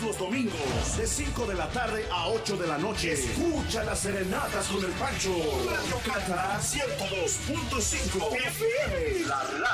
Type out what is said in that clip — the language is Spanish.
los domingos, de 5 de la tarde a 8 de la noche. Escucha las serenatas con el Pancho. Radio Cata 102.5 FM. La